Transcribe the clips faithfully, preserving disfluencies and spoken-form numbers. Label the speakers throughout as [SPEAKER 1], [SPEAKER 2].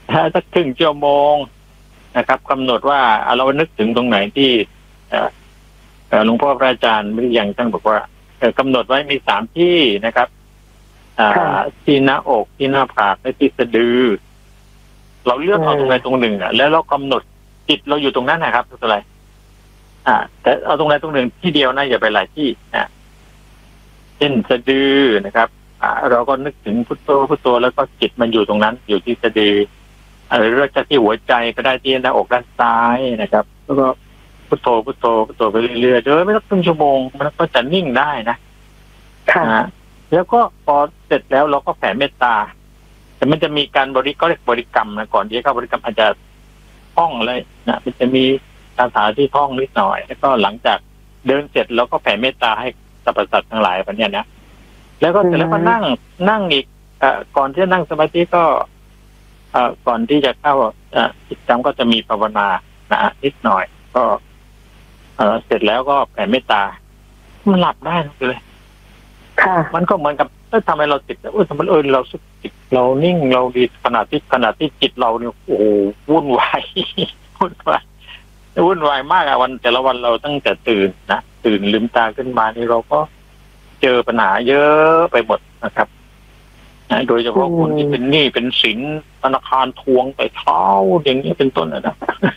[SPEAKER 1] สักครึ่งชั่วโมงนะครับกำหนดว่าเรานึกถึงตรงไหนที่หลวงพ่อพระอาจารย์ไม่ยังท่านบอกว่ากำหนดไว้มีสามที่นะครับที่หน้าอกที่หน้าผากและที่สะดือเราเลือกเอาตรงไหนตรงหนึ่งอ่ะแล้วเรากำหนดจิตเราอยู่ตรงนั้นนะครับอะไรอ่าแต่เอาตรงไหนตรงหนึ่งที่เดียวนะอย่าไปหลายที่นะเช่นสะดือนะครับอ่าเราก็นึกถึงพุทโธพุทโธแล้วก็จิตมันอยู่ตรงนั้นอยู่ที่สะดือหรือเราจะที่หัวใจก็ได้ที่หน้าอกด้านซ้ายนะครับแล้วก็พุทโธพุทโธพุทโธไปเรื่อยๆโดยไม่ต้องครึ่งชั่วโมงมันก็จะนิ่งได้นะค่ะแล้วก็พอเสร็จแล้วเราก็แผ่เมตตาแต่มันจะมีการบริก็เรียกบริกรรมนะก่อนที่จะเข้าบริกรรมอาจจะท่องเลยนะมันจะมีคาถาที่ท่องนิดหน่อยแล้วก็หลังจากเดินเสร็จเราก็แผ่เมตตาให้สรรพสัตว์ทั้งหลายแบบนี้นะแล้วก็เสร็จแล้วก็นั่งนั่งอีกเอ่อก่อนที่จะนั่งสมาธิก็เอ่อก่อนที่จะเข้าเอ่อกิจกรรมก็จะมีภาวนานะนิดหน่อยก็เอ่อเสร็จแล้วก็แผ่เมตตามันหลับได้เลยค่ะมันก็เหมือนกับถ้าทำให้เราติดเออทำไมเออเราสุขจิตเรานิ่งเราดีขนาดที่ขนาดที่จิตเราเนี่ยโอ้โหวุ่นวายวุ่นวายวุ่นวายมากอะวันแต่ละวันเราตั้งแต่ตื่นนะตื่นลืมตาขึ้นมานี่เราก็เจอปัญหาเยอะไปหมดนะครับนะโดยเฉพาะคนที่เป็นหนี้เป็นสินธนาคารทวงไปเท้าอย่างนี้เป็นต้นนะ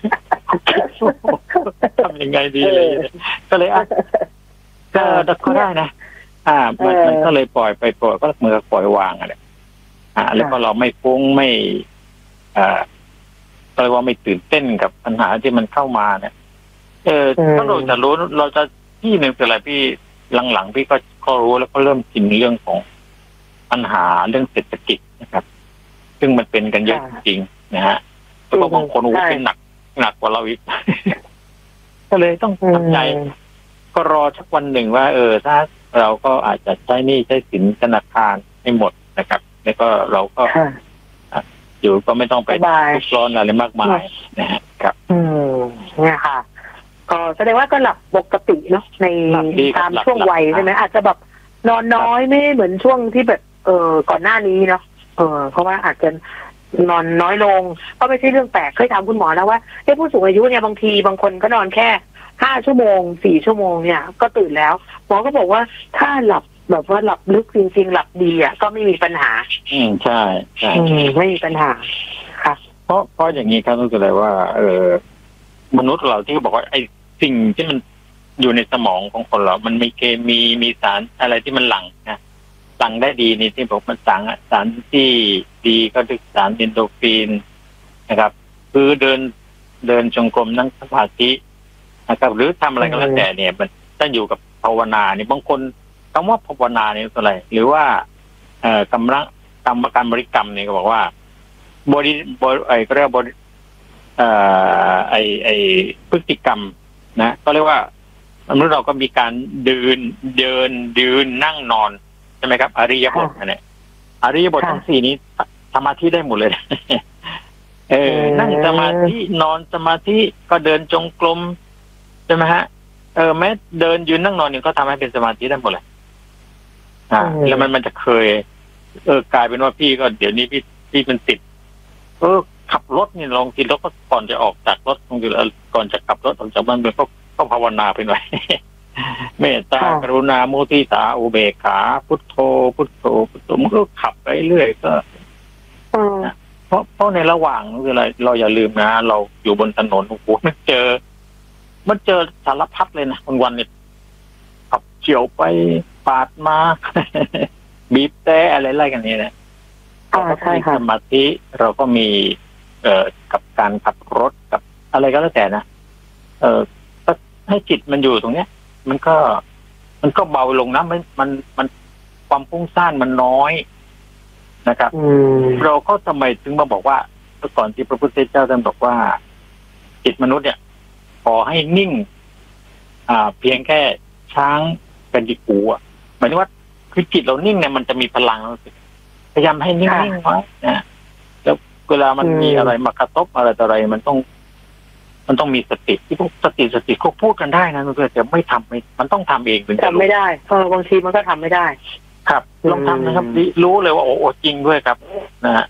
[SPEAKER 1] ทำยังไงดีเลยก็เลยอ่ะก็ก็ได้นะอ่ามันมันก็เลยปล่อยไปปล่อยก็เหมือนกับปล่อยวางอะไรอ่าแล้วก็เราไม่ฟุ้งไม่อ่าก็เรียกว่าไม่ตื่นเต้นกับปัญหาที่มันเข้ามาเนี่ยเออถ้าเราจะรู้เราจะที่หนึ่งคืออะไรพี่หลังๆพี่ก็ก็รู้แล้วก็เริ่มชินเรื่องของปัญหาเรื่องเศรษฐกิจนะครับซึ่งมันเป็นกันเยอะจริงๆนะฮะแล้วก็บางคนโอ้เป็นหนักหนักกว่าเราอีกก็เลยต้องทำใจก็รอสักวันหนึ่งว่าเออถ้าเราก็อาจจะใช้หนี้ใช้สินธนาคารให้หมดนะครับแล้วก็เราก็อยู่ก็ไม่ต้องไปทุกข์ร้อนอะไรมากมายนะฮะครับอืม
[SPEAKER 2] เนี่ยค่ะก็แสดงว่าก็หลับปกติเนาะในตามช่วงวัยใช่ไหมอาจจะแบบนอนน้อยไม่เหมือนช่วงที่แบบเออก่อนหน้านี้เนาะเออเพราะว่าอาจจะนอนน้อยลงก็ไม่ใช่เรื่องแปลกเคยถามคุณหมอแล้วว่าไอ้ผู้สูงอายุเนี่ยบางทีบางคนก็นอนแค่ห้าชั่วโมงสี่ชั่วโมงเนี่ยก็ตื่นแล้วหมอก็บอกว่าถ้าหลับแบบว่าหลับลึกจริงๆหลับดีอ่ะก็ไม่มีปัญหา
[SPEAKER 1] อืมใช่ใช่
[SPEAKER 2] ไม่มีปัญหาค่ะ
[SPEAKER 1] เพราะเพราะอย่างนี้ครับต้องแสดงว่าเออมนุษย์เราที่บอกว่าไอ้สิ่งที่มันอยู่ในสมองของคนเรามันมีเคมีมีสารอะไรที่มันหลั่งนะหลั่งได้ดีนี่ที่บอกมันสั่งสารที่ดีก็คือสารเอนโดรฟินนะครับคือเดินเดินจงกรมนั่งสมาธินะครับหรือทำอะไรก็แล้วแต่เนี่ยมันต้องอยู่กับภาวนาเนี่ยบางคนคำว่าภาวนาเนี่ยอะไรหรือว่าเอ่อกำลังกรรมการบริกรรมเนี่ยก็บอกว่าบริบริไอ้ก็เรียกบริเอ่อไอ้ไอ้พฤติกรรมนะก็เรียกว่ามนุษย์เราก็มีการเดินเดินยืนนั่งนอนใช่ไหมครับอริยบทเนี่ยอริยบททั้งสี่นี้สมาธิได้หมดเลยเออนั่งสมาธินอนสมาธิก็เดินจงกรมใช่ไหมฮะเออแม้เดินยืนนั่งนอนนี่ก็ทำให้เป็นสมาธิได้หมดเลยอ่าแล้วมันมันจะเคยเออกลายเป็นว่าพี่ก็เดี๋ยวนี้พี่พี่มันติดเออขับรถนี่ลองกินแล้วก็ก่อนจะออกจากรถลองกินก่อนจะขับรถออกจากบ้านมันก็ก็ภาวนาไปหน่อยเมตตากรุณามุทิตาอุเบกขาพุทโธพุทโธพุทโธมันก็ขับไปเรื่อยก็เพราะเพราะในระหว่างคืออะไรเราอย่าลืมนะเราอยู่บนถนนโอ้โหมันเจอมันเจอสารพัดเลยนะวันวันเนี่ยขับเฉียวไปปาดมาบีบแต่อะไรไล่กันนี่นะเราก็มีสมาธิเราก็มีเอ่อกับการขับรถกับอะไรก็แล้วแต่นะเออให้จิตมันอยู่ตรงเนี้ยมันก็มันก็เบาลงนะมันมันมันความฟุ้งซ่านมันน้อยนะครับเราก็ทำไมถึงมาบอกว่าเมื่อก่อนที่พระพุทธเจ้าท่านบอกว่าจิตมนุษย์เนี่ยขอให้นิ่งอ่าเพียงแค่ช้างเป็นดิกูอ่ะหมายถึงว่าคือจิตเรานิ่งเนี่ยมันจะมีพลังพยายามให้นิ่งๆไว้นะแล้วเวลามันมีอะไรมากระทบอะไรต่ออะไรมันต้องมันต้องมีสติที่พวกสติสติเขาพูดกันได้นะมันก็จะไม่ทำไม่มันต้องทำเองถึงจะ
[SPEAKER 2] ทำไม่ได้เออบางทีมันก็ทำไม่ได้
[SPEAKER 1] ครับลองทำนะครับรู้เลยว่าโอ้จริงด้วยครับนะฮะ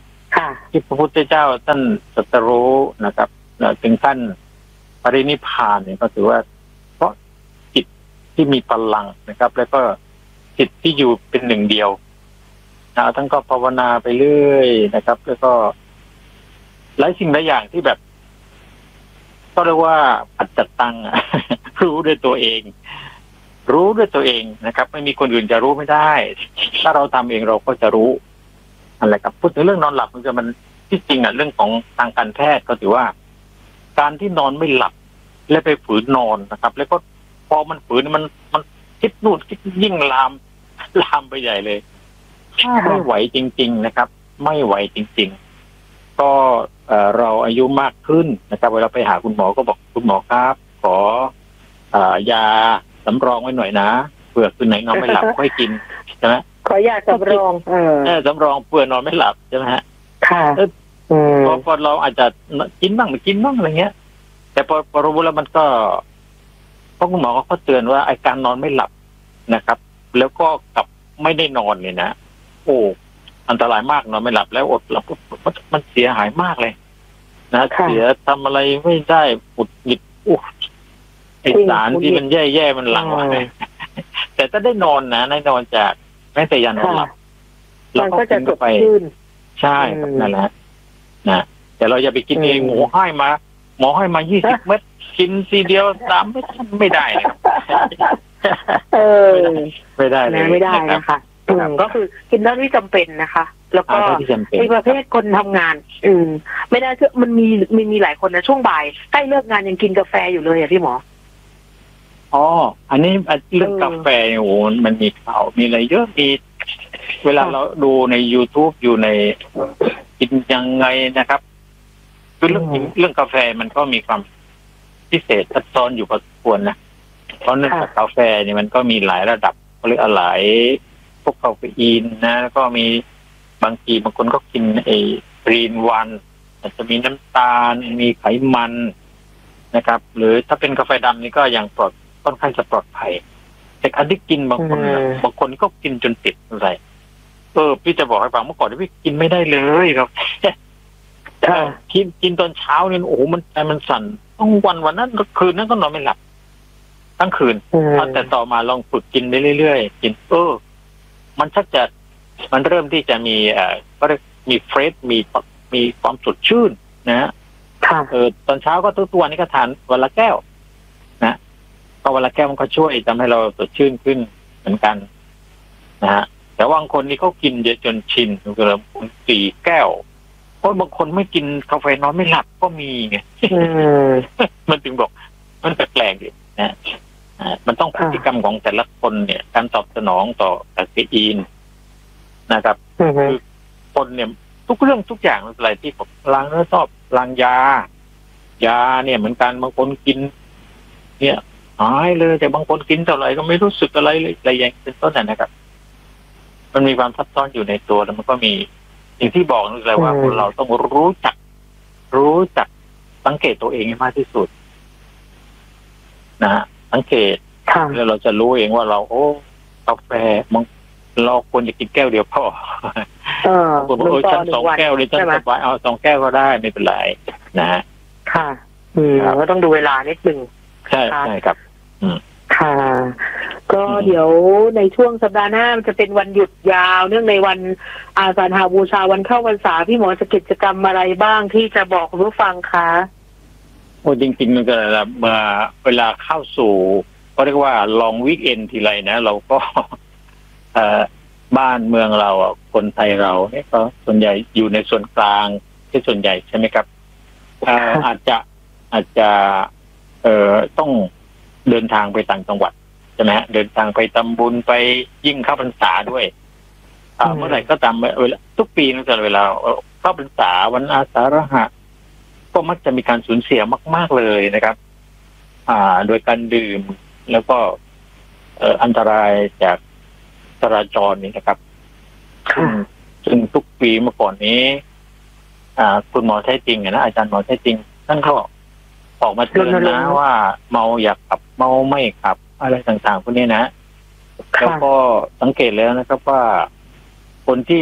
[SPEAKER 1] ที่พระพุทธเจ้าท่านตรัสรู้นะครับถึงท่านปรินิพพานเนี่ยก็ถือว่าเพราะจิตที่มีพลังนะครับแล้วก็จิตที่อยู่เป็นหนึ่งเดียวนะท่านก็ภาวนาไปเรื่อยนะครับแล้วก็หลายสิ่งหลายอย่างที่แบบก็เรียกว่าปัจจตังรู้ด้วยตัวเองรู้ด้วยตัวเองนะครับไม่มีคนอื่นจะรู้ไม่ได้ถ้าเราทำเองเราก็จะรู้อะไรครับพูดถึงเรื่องนอนหลับมันจะมันที่จริงอ่ะเรื่องของทางการแพทย์ก็ถือว่าการที่นอนไม่หลับและไปฝืนนอนนะครับแล้วก็พอมันฝืนมันมันคิดนู่นคิดยิ่งลามลามไปใหญ่เลยถ้าไม่ไหวจริงๆนะครับไม่ไหวจริงๆก็เอ่อเราอายุมากขึ้นนะครับเวลาไปหาคุณหมอก็บอกคุณหมอครับขอเอ่อยาสำรองไว้หน่อยนะเผื่อคืนไหนนอนไม่หลับค่อยกินใช่ไหม
[SPEAKER 2] ขอยาสำรองเออ
[SPEAKER 1] เออสำรองเผื่อนอนไม่หลับใช่ไหมฮะ
[SPEAKER 2] ค่ะ
[SPEAKER 1] พอพอเราอาจจะกินบ้างไม่กินบ้างอะไรเงี้ยแต่พอพอรู้แล้วมันก็เพราะคุณหมอเขาเตือนว่าไอ้การนอนไม่หลับนะครับแล้วก็กลับไม่ได้นอนเนี่ยนะโอ้อันตรายมากนอนไม่หลับแล้วอดหลับมันเสียหายมากเลยนะเสียทำอะไรไม่ได้ปุดหงิดอู้ไอสารที่มันแย่ๆมันหลั่งมาแต่ถ้าได้นอนนะได้นอนจากแม้แต่ยานอนหลับ
[SPEAKER 2] เราก็จะจบไป
[SPEAKER 1] ใช่ครับนั่นแหละนะแต่เราอย่าไปกินเองหมูให้มาหมอให้มายี่สิบเม็ดกินทีเดียวสามเม็ดไม่ได้เลย
[SPEAKER 2] เออ
[SPEAKER 1] ไม่ได้เลย
[SPEAKER 2] ไม่ได้นะคะก็คือกินเท่าที่จำเป็นนะคะแล้วก็ในประเภทคนทำงานอืมไม่ได้คือมันมีมีมีหลายคนนะช่วงบ่ายใกล้เลิกงานยังกินกาแฟอยู่เลยอ่ะพี่หมอ
[SPEAKER 1] อ๋ออันนี้เรื่องกาแฟโอ้มันมีข่าวมีอะไรเยอะมีเวลาเราดูใน YouTube อยู่ในกินยังไงนะครับคือเรื่องเรื่องกาแฟมันก็มีความพิเศษซับซ้อนอยู่พอสมควรนะเพราะเนื่องจากกาแฟเนี่ยมันก็มีหลายระดับหรืออะไรพวกคาเฟอีนนะแล้วก็มีบางทีบางคนก็กินไอ้กรีนวันอาจจะมีน้ำตาลมีไขมันนะครับหรือถ้าเป็นกาแฟดำนี่ก็ยังปลอดค่อนข้างจะปลอดภัยแต่การที่กินบางคนบางคนก็กินจนติดอะไรเออพี่จะบอกให้ฟังเมื่อก่อนที่พี่กินไม่ได้เลยครับกินกินตอนเช้าเนี่ยโอ้โหมันใจมันสั่นทั้งวันวันนั้นคืนนั้นก็นอนไม่หลับทั้งคืนแต่ต่อมาลองฝึกกินไปเรื่อยๆกินเออมันชักจะมันเริ่มที่จะมีเอ่อก็มีเฟรชมีมีความสดชื่นนะฮะเออตอนเช้าก็ทุกวันนี้ก็ทานวันละแก้วนะก็วันละแก้วมันก็ช่วยทำให้เราสดชื่นขึ้นเหมือนกันนะฮะแต่บางคนนี่เขากินเยอะจนชินคือเราสี่แก้วเพราะบางคนไม่กินกาแฟนอนไม่หลับก็มีไงมันถึงบอกมันแปลกๆดินะมันต้องพฤติกรรมของแต่ละคนเนี่ยการตอบสนองต่อคาเฟอีนนะครับคือคนเนี่ยทุกเรื่องทุกอย่างอะไรที่ผมล้างแล้วชอบล้างยายาเนี่ยเหมือนกันบางคนกินเนี่ยหายเลยแต่บางคนกินเท่าไหร่ก็ไม่รู้สึกอะไรเลยอะไรอย่างเป็นต้นนะครับมันมีความซับซ้อนอยู่ในตัวแล้วมันก็มีสิ่งที่บอกนั่นแหละว่าคนเราต้องรู้จักรู้จักสังเกตตัวเองให้มากที่สุดนะฮะสังเกตแล้วเราจะรู้เองว่าเราโอ้กาแฟมันเราควรจะกินแก้วเดียวพอ
[SPEAKER 2] เออ
[SPEAKER 1] คนบอกเออฉันสองแก้วเลยฉันสบายเอาสองแก้วก็ได้ไม่เป็นไรนะฮะ
[SPEAKER 2] ค่ะอืมก็ต้องดูเวลานิดนึง
[SPEAKER 1] ใช่ใช่ครับอืม
[SPEAKER 2] ค่ะก็เดี๋ยวในช่วงสัปดาห์หน้ามันจะเป็นวันหยุดยาวเนื่องในวันอาสาฬหบูชาวันเข้าพรรษาพี่หมอจะกิจกรรมอะไรบ้างที่จะบอกคุณผู้ฟังคะ
[SPEAKER 1] โอ้จริงๆมันก็เมื่อเวลาเข้าสู่ก็เรียกว่าลองวีคเอนด์ทีไรนะเราก็เอ่อบ้านเมืองเราอ่ะคนไทยเราเนี่ยก็ส่วนใหญ่อยู่ในส่วนกลางที่ส่วนใหญ่ใช่ไหมครับเอ่ออาจจะอาจจะเอ่อต้องเดินทางไปต่างจังหวัดใช่ไหมฮะเดินทางไปทำบุญไปยิ่งเข้าพรรษาด้วยอ่าเมื่อไหร่ก็ตามเวลาทุกปีนั่นจะเวลาเข้าพรรษาวันอาสาฬหะก็มักจะมีการสูญเสียมากๆเลยนะครับอ่าโดยการดื่มแล้วก็เอ่ออันตรายจากจราจรนี่นะครับซึ่งซึ่งทุกปีเมื่อก่อนนี้อ่าคุณหมอแท้จริงนะอาจารย์หมอแท้จริงท่านเขาออกมาเตือนนะว่าเมาอยากขับเมาไม่ขับอะไรต่างๆพวกนี้นะแล้วก็สังเกตแล้วนะครับว่าคนที่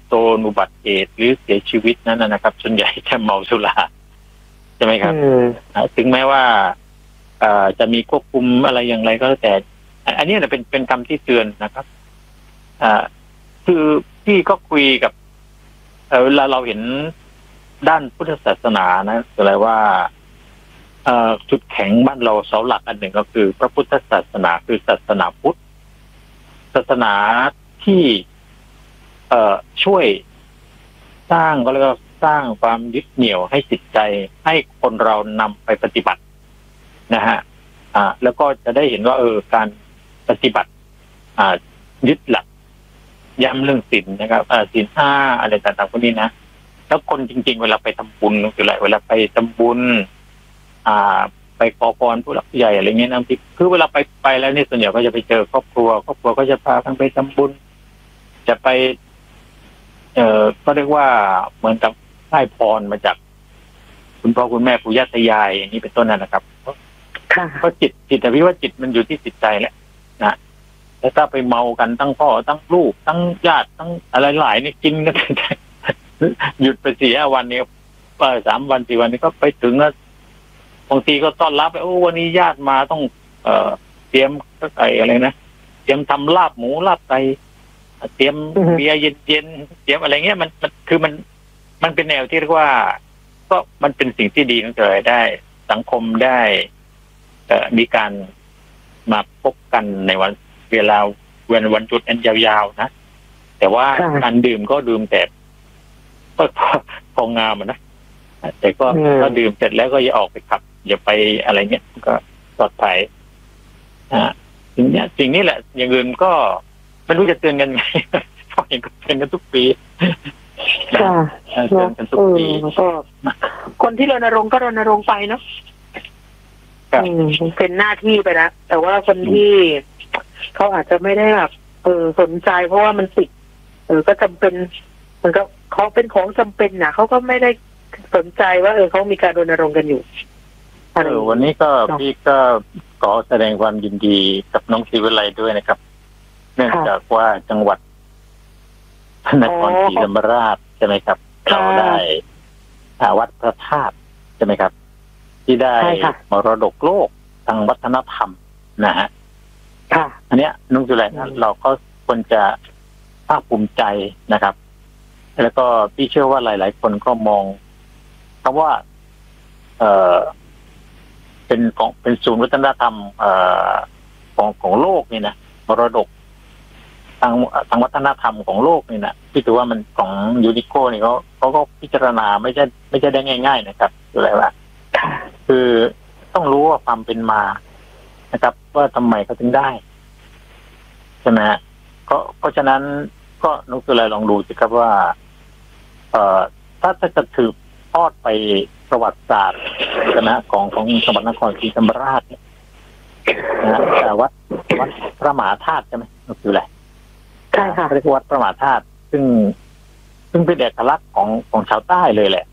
[SPEAKER 1] โดนอุบัติเหตุหรือเสียชีวิตนั้นนะครับส่วนใหญ่จะเมาสุราใช่ไหมครับถึงแม้ว่าจะมีควบคุมอะไรอย่างไรก็แล้วแต่อันนี้เป็นเป็นคำที่เตือนนะครับคือพี่ก็คุยกับเวลาเราเห็นด้านพุทธศาสนานะอะไรว่าจุดแข็งบ้านเราเสาหลักอันหนึ่งก็คือพระพุทธศาสนาคือศาสนาพุทธศาสนาที่เอ่อช่วยสร้างก็เรียกว่าสร้างความยึดเหนี่ยวให้จิตใจให้คนเรานำไปปฏิบัตินะฮะอ่าแล้วก็จะได้เห็นว่าเออการปฏิบัติอ่ายึดหลักย้ำเรื่องศีลนะครับอ่าศีลห้าอะไรต่างๆพวกนี้นะแล้วคนจริงๆเวลาไปทำบุญคืออะไรเวลาไปทำบุญอ่าไปขอพรผู้หลักผู้ใหญ่อะไรเงี้ยนะที่คือเวลาไปไปแล้วเนี่ยส่วนใหญ่ก็จะไปเจอครอบครัวครอบครัวก็จะพากันไปทำบุญจะไปเอ่อก็เรียกว่าเหมือนกับได้พรมาจากคุณพ่อคุณแม่ปู่ย่าตายายอย่างนี้เป็นต้นนั่นนะครับเพราะจิตจิตแต่พี่ว่าจิตมันอยู่ที่จิตใจแหละนะแล้วถ้าไปเมากันทั้งพ่อทั้งลูกทั้งญาติทั้งอะไรหลายนี่กินกันหยุดไปสี่ห้าวันนี้ไปสามวันสี่วันนี้ก็ไปถึงแล้วบางทีก็ต้อนรับไปโอ้วันนี้ญาติมาต้องเอ่อเตรียมไก่อะไรนะเตรียมทำลาบหมูลาบไก่เตรียมเบียร์เย็นๆเตรียมอะไรเงี้ยมันมันคือมันมันเป็นแนวที่เรียกว่าก็มันเป็นสิ่งที่ดีนั่นเลยได้สังคมได้เอ่อมีการมาพบกันในวันเวลาวันวันจุดอันยาวๆนะแต่ว่าการดื่มก็ดื่มแต่ก็พองามนะแต่ก็ก็ดื่มเสร็จแล้วก็อย่าออกไปขับอย่าไปอะไรเงี้ยก็ปลอดภัยอ่าสิ่งนี้สิ่งนี้แหละอย่างอื่นก็ไม่รู้จะเตือนกันไงเพราะเห็นก็เตือนกันทุกปี
[SPEAKER 2] ค่ะเตือนกันทุกปีก็คนที่รณรงค์ก็รณรงค์ไปเนาะเป็นหน้าที่ไปแล้วแต่ว่าคนที่เขาอาจจะไม่ได้แบบเออสนใจเพราะว่ามันติดเออก็จำเป็นมันก็เขาเป็นของจำเป็นนะเขาก็ไม่ได้สนใจว่าเออเขามีการรณรงค์กันอยู่
[SPEAKER 1] เออวันนี้ก็พี่ก็ขอแสดงความยินดีกับน้องศิวิไลด้วยนะครับเนื่องจากว่าจังหวัดนครศรีธรรมราชใช่ไหมครับเราได้วัดพระธาตุใช่ไหมครับที่ได้มรดกโลกทางวัฒนธรรมนะฮะอันเนี้ยนุ่งจุไรนะเราก็ควรจะภาคภูมิใจนะครับแล้วก็พี่เชื่อว่าหลายๆคนก็มองคำว่าเอ่อเป็นของเป็นศูนย์วัฒนธรรมเอ่อของของโลกนี่นะมรดกทางทางวัฒนธรรมของโลกนี่นะที่ถือว่ามันของยูนิโคนี่เขาเขาก็พิจารณาไม่ใช่ไม่ใช่ได้ง่ายๆนะครับอะไรวะคือต้องรู้ว่าความเป็นมานะครับว่าทำไมเขาถึงได้ใช่ไหมฮะก็เพราะฉะนั้นก็นุกสุไลลองดูสิครับว่าเอ่อถ้าถ้าจะถือทอดไปประวัติศาสตร์นะของของจังหวัดนครศรีธรรมราชนะวัดวัดพระมหาธาตุใช่ไหมนุกสุไล
[SPEAKER 2] ใช่ค่ะ
[SPEAKER 1] เรียกวัดพระมหาธาตุซึ่งซึ่งเป็นเอกลักษณ์ของของชาวใต้เลยแหละ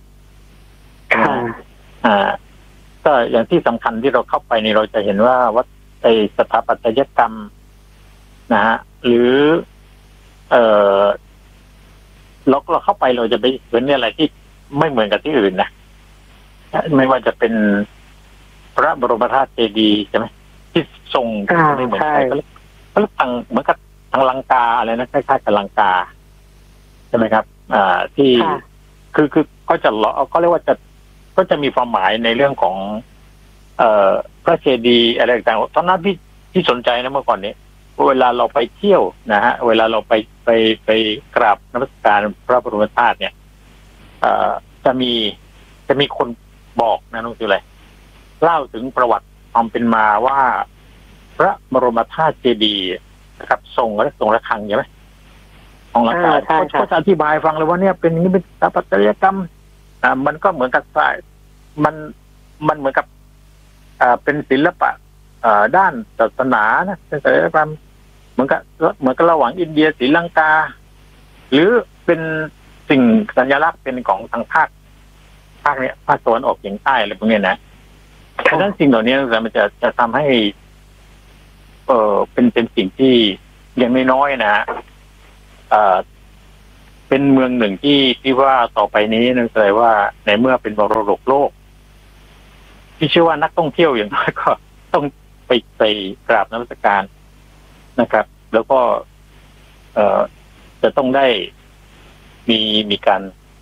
[SPEAKER 1] อ่าก็อย่างที่สำคัญที่เราเข้าไปนี่เราจะเห็นว่าวัดไอสถาปัตยกรรมนะฮะหรือเออเราเราเข้าไปเราจะไปเห็นอะไรที่ไม่เหมือนกับที่อื่นนะไม่ว่าจะเป็นพระบรมธาตุเจดีย์ใช่ไหมที่ทรงไม่เหมือนใครก็ก็ต่างเหมือนกับทางลังกาอะไรนะคล้ายๆกับลังกาใช่ไหมครับอ่าที่คือคือก็จะเราก็เรียกว่าจะก็จะมีความหมายในเรื่องของเอ่อพระเจดีย์อะไรต่างๆตอนนั้นพี่ที่สนใจนะเมื่อก่อนนี้เวลาเราไปเที่ยวนะฮะเวลาเราไปไปไปกราบนมัสการพระบรมธาตุเนี่ยเอ่อจะมีจะมีคนบอกนะน้องคืออะไรเล่าถึงประวัติความเป็นมาว่าพระบรมธาตุเจดีย์นะครับทรงและทรงระฆังใช่ไหมของระฆังเขาจะอธิบายฟังเลยว่าเนี่ยเป็นนี่เป็นสถาปัตยกรรมอ่ามันก็เหมือนกับสายมันมันเหมือนกับอ่าเป็นศิลปะอ่าด้านศาสนานะเป็นศิลปะเหมือนกับเหมือนกับระหว่างอินเดียศรีลังกาหรือเป็นสิ่งสัญลักษณ์เป็นของทางภาคภาคเนี้ยภาคตะวันออกเฉียงใต้อะไรพวกนี้นะเพราะฉะนั้นสิ่งเหล่านี้มันจะจะทำให้เออเป็นเป็นสิ่งที่อย่างน้อยๆนะเอ่อเป็นเป็นเมืองหนึ่งที่ที่ว่าต่อไปนี้นั่นแปลว่าในเมื่อเป็นมรดกโลกที่เชื่อว่านักท่องเที่ยวอย่างน้อยก็ต้องไปไปกราบนมัสการนะครับ แล้วก็เอ่อจะต้องได้มีมีการ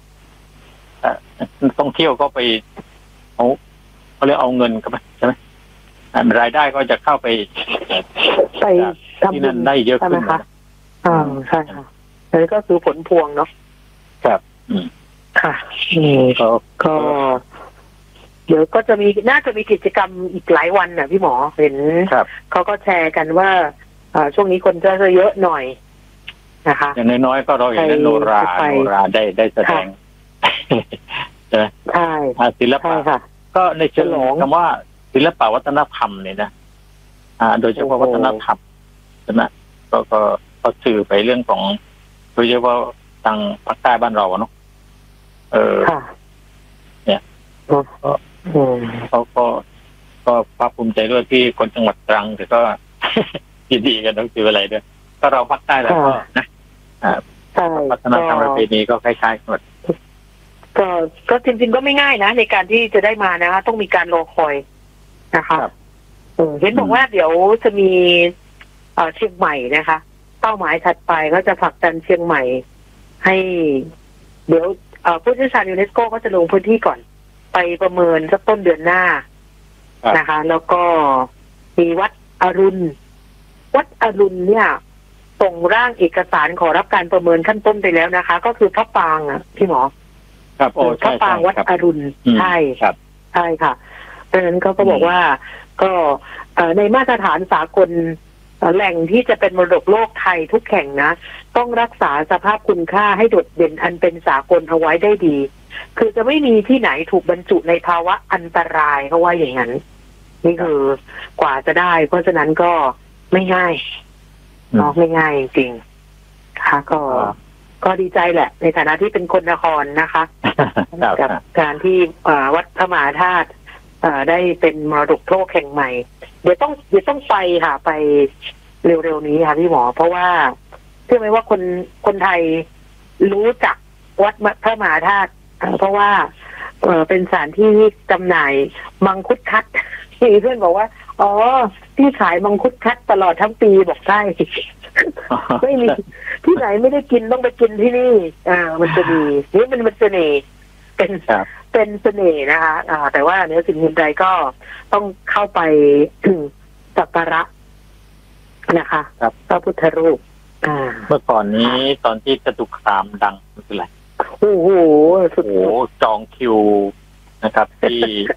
[SPEAKER 1] ท่องเที่ยวก็ไปเอาเขาเรียกเอาเงินกันใช่ไหมรายได้ก็จะเข้าไป
[SPEAKER 2] ไป
[SPEAKER 1] ที่นั่นได้เยอะขึ้น
[SPEAKER 2] นะคะอ่าใช่ค่ะแล้วก็คือผลพวงเนาะ
[SPEAKER 1] ครับอืม
[SPEAKER 2] ค่ะอืมก็เดี๋ยวก็จะมีน่าจะมีกิจกรรมอีกหลายวันน่ะพี่หมอเห็นเขาก็แชร์กันว่าช่วงนี้คนจะเยอะหน่อยนะคะ
[SPEAKER 1] อย่างน้อยๆก็เราเห็นโนราโนราได้ได้แสดงใช่ไหม
[SPEAKER 2] ใช่
[SPEAKER 1] ศิลปะก็ในเชิงคำว่าศิลปะวัฒนธรรมเนี่ยนะอ่าโดยเฉพาะวัฒนธรรมใช่ไหมก็ก็ก็สื่อไปเรื่องของโดยเฉพาะทางภาคใต้บ้านเราเนาะเออเนี่ยเขาก็ก็ภาคภูมิใจด้วยที่คนจังหวัดตรังแต่ก็ยินดีกันต้องคืออะไรด้วยก็เราภาคใต้แล้วก็นะอ่าวัฒนธรรมประเพณีก็คล้ายๆกัน
[SPEAKER 2] ก็ก็จริงๆก็ไม่ง่ายนะในการที่จะได้มานะคะต้องมีการรอคอยนะคะเห็นบอกว่าเดี๋ยวจะมีเชียงใหม่นะคะเป้าหมายถัดไปก็จะผลักดันเชียงใหม่ให้เดี๋ยวผู้เชี่ยวชาญยูเนสโกก็จะลงพื้นที่ก่อนไปประเมินสักต้นเดือนหน้านะคะแล้วก็มีวัดอรุณวัดอรุณเนี่ยส่งร่างเอกสารขอรับการประเมินขั้นต้นไปแล้วนะคะ ก็คือพระปางอ่ะพี่หมอ
[SPEAKER 1] ครับโอ้
[SPEAKER 2] พระปางวัดอรุณใช่
[SPEAKER 1] ครับ
[SPEAKER 2] ใช่ค่ะดังนั้นเขาก็บอกว่าก็ในมาตรฐานสากลแหล่งที่จะเป็นมรดกโลกไทยทุกแห่งนะต้องรักษาสภาพคุณค่าให้โดดเด่นอันเป็นสากลเอาไว้ได้ดีคือจะไม่มีที่ไหนถูกบรรจุในภาวะอันตรายเขาว่าอย่างนั้นนี่คือกว่าจะได้เพราะฉะนั้นก็ไม่ง่ายเนาะไม่ง่ายจริงค่ะก็ก็ดีใจแหละในฐานะที่เป็นคนนครนะคะกับการที่วัดพระมหาธาตุได้เป็นมรดกโลกแห่งใหม่เดี๋ยวต้องเดี๋ยวต้องไปค่ะไปเร็วๆนี้ค่ะพี่หมอเพราะว่าเชื่อไหมว่าคนคนไทยรู้จักวัดพระมหาธาตุเพราะว่าเออเป็นสถานที่จำหน่ายมังคุดคัดมีเพื่อนบอกว่าอ๋อที่ขายมังคุดคัดตลอดทั้งปีบอกใช่ไม่มีที่ไหนไม่ได้กินต้องไปกินที่นี่อ่ามันจะมีนี่มันมันเสน่ห์เป็นเป็นเสน่ห์นะคะอ่าแต่ว่าเนื้อสิ่งอื่นใดก็ต้องเข้าไปสักการะนะคะพระพุทธรูปอ่า
[SPEAKER 1] เมื่อก่อนนี้ตอนที่จตุคามดังมันคืออะไร
[SPEAKER 2] โอ้โห
[SPEAKER 1] โอ้โหจองคิวนะครับที่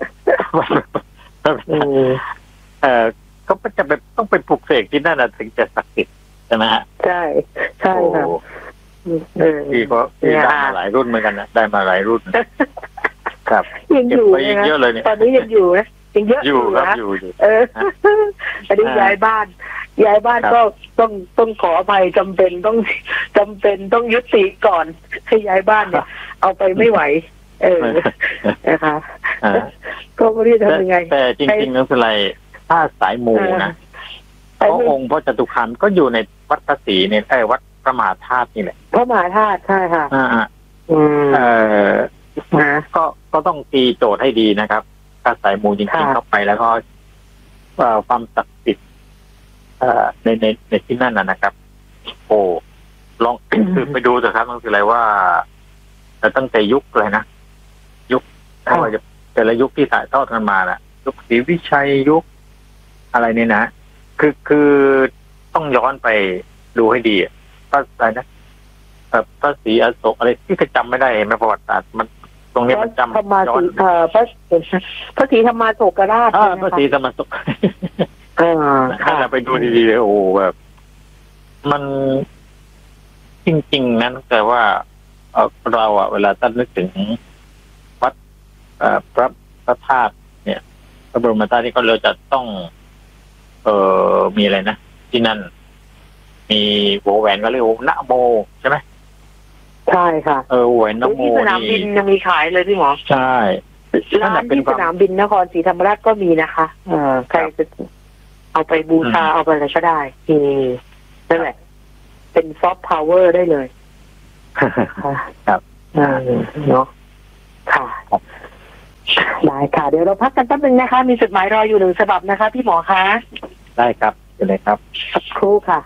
[SPEAKER 1] เออก็จะไปต้องไปปลุกเสกที่นั่นถึงจะศักดิ์สิทธิ์ใช่ไหมฮะ
[SPEAKER 2] ใช่ใช่ค่ะ
[SPEAKER 1] ที่ก็ได้มาหลายรุ่นเหมือนกันนะได้มาหลายรุ่นครับ
[SPEAKER 2] ยังอยู่
[SPEAKER 1] เยอะเลยเนี่ย
[SPEAKER 2] ตอนนี้ยังอยู่นะยังเยอะ
[SPEAKER 1] อยู่ครับอยู่อยู่
[SPEAKER 2] เอออันนี้ย้ายบ้านย้ายบ้านก็ต้องต้องขออภัยจำเป็นต้องจำเป็นต้องยุติก่อนให้ย้ายบ้านเนี่ยเอาไปไม่ไหวเออนะคะก็ไม่รู้จะทำยังไง
[SPEAKER 1] แต่จริงๆนั่นเป็นไรถ้าสายมูนะพระองค์พระจตุคามก็อยู่ในวัดพระศรีเนี่ยไอ้วัดพระมหาธาตุนี่แหละ
[SPEAKER 2] พระมหาธาตุใช่ค่ะ
[SPEAKER 1] อ่าอืมเออก็ก็ต้องตีโจทย์ให้ดีนะครับถ้าสายมูจริงๆเข้าไปแล้วก็ความศักดิ์สิทธิ์ในในในที่นั่นนะครับโอ้ลองคือไปดูเถอะครับมันคืออะไรว่าแต่ตั้งแต่ยุคอะไรนะยุคถ้าเราจะแต่ละยุคที่ถ่ายทอดกันมาน่ะยุคศรีวิชัยยุคอะไรเนี่ยนะคือคือต้องย้อนไปดูให้ดีพระอะไรนะพระศรีอโศกอะไรที่ก็จำไม่ได้ไม่ประวัติศาสตร์มันตรงนี้มันจำย้อน
[SPEAKER 2] เอ่อพระพระศรีธรรมาโศกราช
[SPEAKER 1] พระศรีธรรมาโศกถ้าเราไปดูดีๆโอ้แบบมันจริงๆนั้นแต่ว่าเราอ่ะเวลาท่านนึกถึงวัดพระพระธาตุเนี่ยพระบรมธาตุนี่ก็เราจะต้องเอ่อมีอะไรนะที่นั่นมีโวแหวนก็เรียกว่านะโมใช่ไหม
[SPEAKER 2] ใช่ค่ะ
[SPEAKER 1] เออโวแหวนนะโม
[SPEAKER 2] ที่สนามบินยังมีขายเลยพี่หมอ
[SPEAKER 1] ใช่
[SPEAKER 2] ร้านที่สนามบินนครศรีธรรมราชก็มีนะคะเออใครจะเอาไปบูชาเอาไปอะไรก็ได้นี่นั่นแหละเป็นซอฟต์พาวเวอร์ได้เลย
[SPEAKER 1] ครับ
[SPEAKER 2] อ่าเนาะค่ะได้ค่ะเดี๋ยวเราพักกันแป๊บนึงนะคะ มีจดหมายรออยู่หนึ่งฉบับนะคะพี่หมอคะ
[SPEAKER 1] ได้ครับเชิญเลยครับ
[SPEAKER 2] สักครู่ค่ะ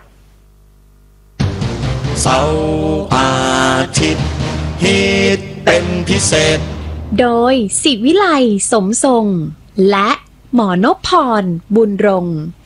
[SPEAKER 3] เสาร์อาทิตย์ฮิตเป็นพิเศษ
[SPEAKER 4] โดยศิวิไลสมทรงและหมอนพพรบุญรงค์